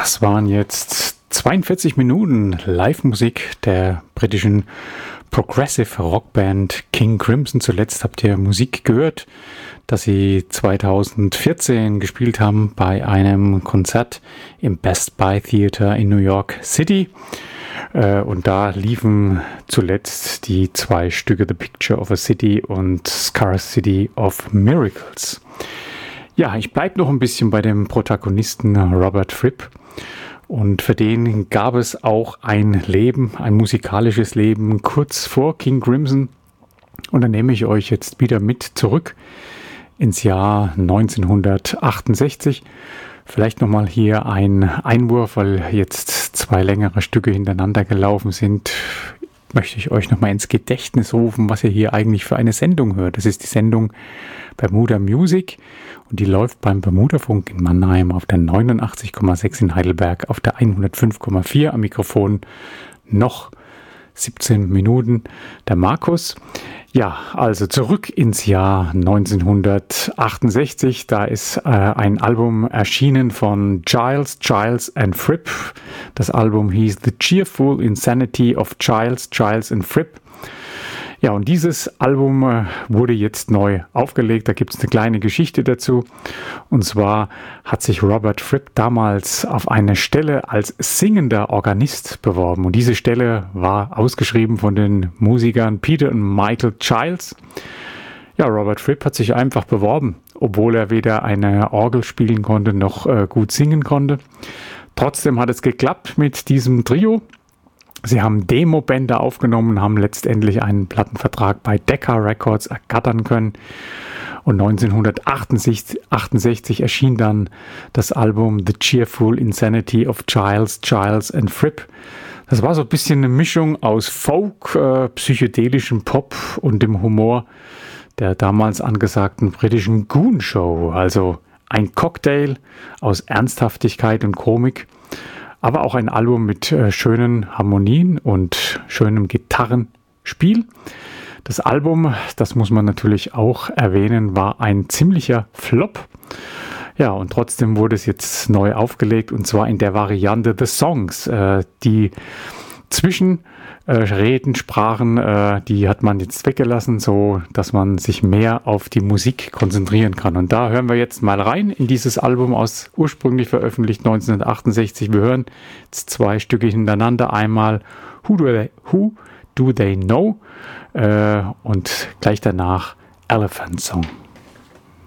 Das waren jetzt 42 Minuten Live-Musik der britischen Progressive Rockband King Crimson. Zuletzt habt ihr Musik gehört, das sie 2014 gespielt haben bei einem Konzert im Best Buy Theater in New York City. Und da liefen zuletzt die zwei Stücke The Picture of a City und Scarcity of Miracles. Ja, ich bleibe noch ein bisschen bei dem Protagonisten Robert Fripp. Und für den gab es auch ein Leben, ein musikalisches Leben kurz vor King Crimson. Und dann nehme ich euch jetzt wieder mit zurück ins Jahr 1968. Vielleicht nochmal hier ein Einwurf, weil jetzt zwei längere Stücke hintereinander gelaufen sind. Möchte ich euch nochmal ins Gedächtnis rufen, was ihr hier eigentlich für eine Sendung hört. Das ist die Sendung Bermuda Music und die läuft beim Bermuda-Funk in Mannheim auf der 89,6 in Heidelberg, auf der 105,4 am Mikrofon. Noch 17 Minuten der Markus. Ja, also zurück ins Jahr 1968. Da ist ein Album erschienen von Giles and Fripp. Das Album hieß The Cheerful Insanity of Giles and Fripp. Ja, und dieses Album wurde jetzt neu aufgelegt. Da gibt es eine kleine Geschichte dazu. Und zwar hat sich Robert Fripp damals auf eine Stelle als singender Organist beworben. Und diese Stelle war ausgeschrieben von den Musikern Peter und Michael Giles. Ja, Robert Fripp hat sich einfach beworben, obwohl er weder eine Orgel spielen konnte noch gut singen konnte. Trotzdem hat es geklappt mit diesem Trio. Sie haben Demo-Bänder aufgenommen, haben letztendlich einen Plattenvertrag bei Decca Records ergattern können. Und 1968 erschien dann das Album The Cheerful Insanity of Giles and Fripp. Das war so ein bisschen eine Mischung aus Folk, psychedelischem Pop und dem Humor der damals angesagten britischen Goon Show. Also ein Cocktail aus Ernsthaftigkeit und Komik. Aber auch ein Album mit schönen Harmonien und schönem Gitarrenspiel. Das Album, das muss man natürlich auch erwähnen, war ein ziemlicher Flop. Ja, und trotzdem wurde es jetzt neu aufgelegt und zwar in der Variante The Songs. Die Zwischenredensprachen, die hat man jetzt weggelassen, so dass man sich mehr auf die Musik konzentrieren kann. Und da hören wir jetzt mal rein in dieses Album ursprünglich veröffentlicht 1968. Wir hören jetzt zwei Stücke hintereinander. Einmal Who Do They Know und gleich danach Elephant Song.